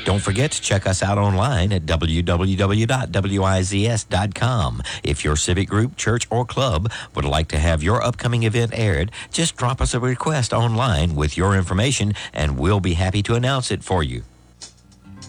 Don't forget to check us out online at www.wizs.com. If your civic group, church, or club would like to have your upcoming event aired, just drop us a request online with your information, and we'll be happy to announce it for you.